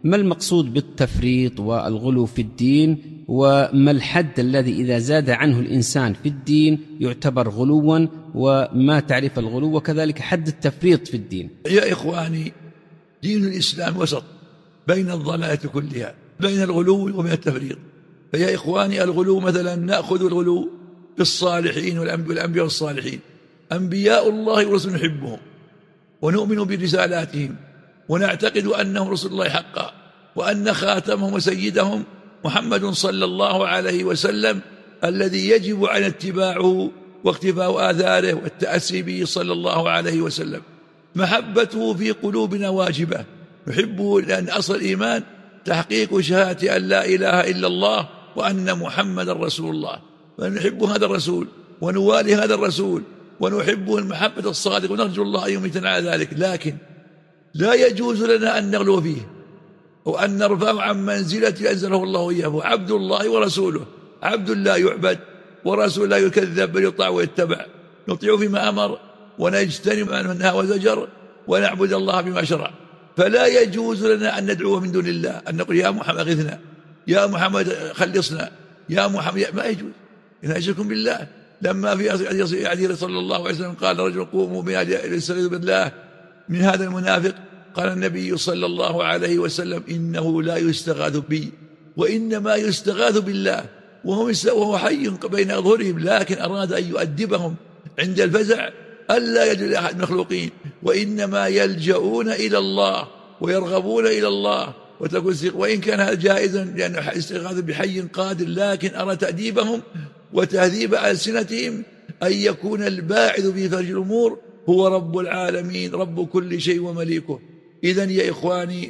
ما المقصود بالتفريط والغلو في الدين، وما الحد الذي إذا زاد عنه الإنسان في الدين يعتبر غلوا، وما تعرف الغلو، وكذلك حد التفريط في الدين؟ يا إخواني، دين الإسلام وسط بين الضلالة كلها، بين الغلو وبين التفريط. فيا إخواني، الغلو مثلا نأخذ الغلو بالصالحين والأنبياء والصالحين. أنبياء الله ورسول نحبهم ونؤمن برسالاتهم ونعتقد أنهم رسول الله حقا، وأن خاتمهم وسيدهم محمد صلى الله عليه وسلم الذي يجب على اتباعه واقتفاء آثاره والتأسي به صلى الله عليه وسلم. محبته في قلوبنا واجبة، نحبه لأن أصل الإيمان تحقيق شهادة أن لا إله إلا الله وأن محمد رسول الله، فنحب هذا الرسول ونوالي هذا الرسول ونحبه المحبة الصادقة ونرجو الله أن يميتنا على ذلك. لكن لا يجوز لنا أن نغلو فيه وأن نرفعه عن منزلة أنزله الله إياه. عبد الله ورسوله، عبد لا يعبد ورسول لا يكذب بل يطاع ويتبع، نطيع فيما أمر ونجتنب ما نهى وزجر ونعبد الله بما شرع. فلا يجوز لنا أن ندعوه من دون الله، أن نقول يا محمد أغثنا، يا محمد خلصنا، يا محمد، ما يجوز، إنها شرك بالله. لما في حديث صلى الله عليه وسلم قال رجل قوموا بنا ليستغيثوا بالله من هذا المنافق، قال النبي صلى الله عليه وسلم إنه لا يستغاث بي وإنما يستغاث بالله وهو حي بين أظهرهم، لكن أراد أن يؤدبهم عند الفزع ألا يجوز لأحد المخلوقين، وإنما يلجؤون إلى الله ويرغبون إلى الله وإن كان هذا جائزا لأن استغاثة بحي قادر، لكن أرى تأديبهم وتهذيب ألسنتهم أن يكون الباعث في فرج الأمور هو رب العالمين رب كل شيء ومليكه. إذن يا إخواني،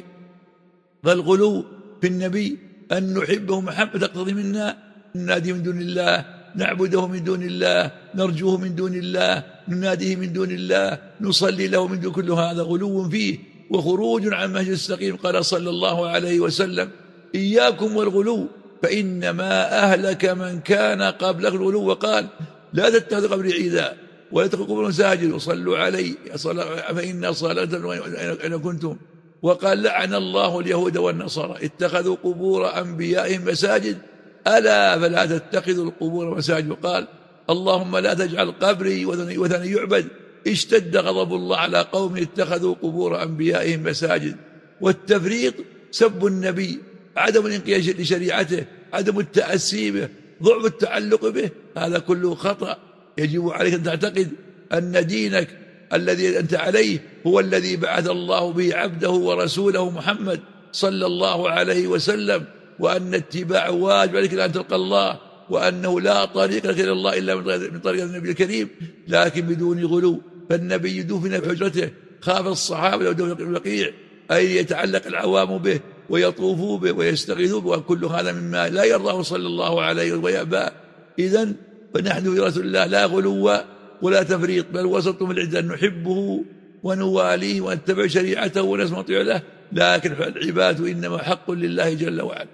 فالغلو في النبي أن نحبه محبة تقتضي منا نناديه من دون الله، نعبده من دون الله، نرجوه من دون الله، نناديه من دون الله، نصلي له من دون، كل هذا غلو فيه وخروج عن منهج السقيم. قال صلى الله عليه وسلم إياكم والغلو فإنما أهلك من كان قبل الغلو، وقال لا تتخذوا قبري عيدا ولا تتخذوا قبور مساجد وصلوا علي فإن صلاة أين كنتم. وقال لعن الله اليهود والنصارى اتخذوا قبور أنبيائهم مساجد ألا فلا تتخذوا القبور مساجد. وقال اللهم لا تجعل قبري وثنا يعبد اشتد غضب الله على قوم اتخذوا قبور أنبيائهم مساجد. والتفريط سب النبي، عدم الانقياد لشريعته، عدم التأسي به، ضعف التعلق به، هذا كله خطأ. يجب عليك أن تعتقد أن دينك الذي أنت عليه هو الذي بعث الله به عبده ورسوله محمد صلى الله عليه وسلم، وأن اتباع واجب عليك أن تلقى الله، وأنه لا طريق لك إلى الله إلا من طريق النبي الكريم، لكن بدون غلو. فالنبي دفن في حجرته، خاف الصحابة لو دفن في البقيع أن يتعلق العوام به ويطوفوا به ويستغيثوا به، وكل هذا مما لا يرضاه صلى الله عليه وسلم ويأبى. إذن فنحن في رسول الله لا غلو ولا تفريط، بل وسط من العدة، نحبه ونواليه ونتبع شريعته ونسمع له، لكن العباد إنما حق لله جل وعلا.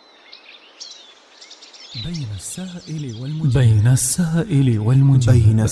بين السائل والمجيب